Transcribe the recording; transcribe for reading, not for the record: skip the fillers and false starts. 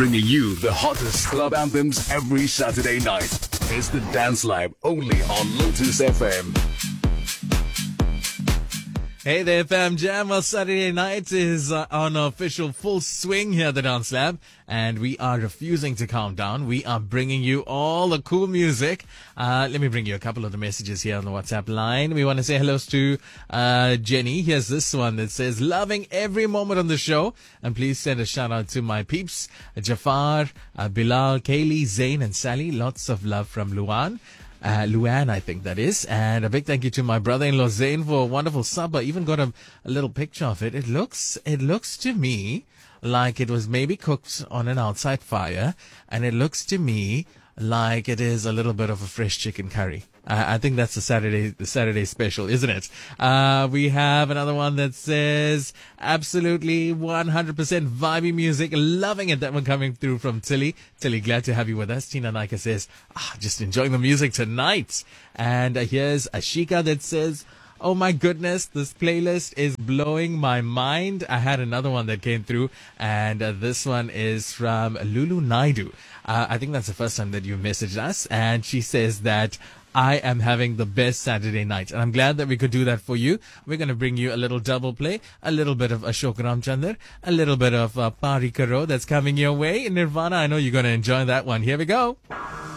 bringing you the hottest club anthems every Saturday night. It's the Dance Lab only on Lotus FM. Hey there, fam. Jam. Well, Saturday night is on official full swing here at the Dance Lab, and we are refusing to count down. We are bringing you all the cool music. Let me bring you a couple of the messages here on the WhatsApp line. We want to say hellos to Jenny. Here's this one that says, loving every moment on the show. And please send a shout out to my peeps, Jafar, Bilal, Kaylee, Zain, and Sally. Lots of love from Luan. Luan, I think that is. And a big thank you to my brother-in-law Zain for a wonderful sub. I even got a little picture of it. It looks to me like it was maybe cooked on an outside fire, and it looks to me like it is a little bit of a fresh chicken curry. I think that's the Saturday special, isn't it? We have another one that says, absolutely 100% vibey music. Loving it. That one coming through from Tilly. Tilly, glad to have you with us. Tina Naika says, just enjoying the music tonight. And here's Ashika that says, oh my goodness, this playlist is blowing my mind. I had another one that came through, and this one is from Lulu Naidu. I think that's the first time that you messaged us, and she says that I am having the best Saturday night. And I'm glad that we could do that for you. We're going to bring you a little double play, a little bit of Ashok Ramchandar, a little bit of Pari Karo that's coming your way. Nirvana, I know you're going to enjoy that one. Here we go.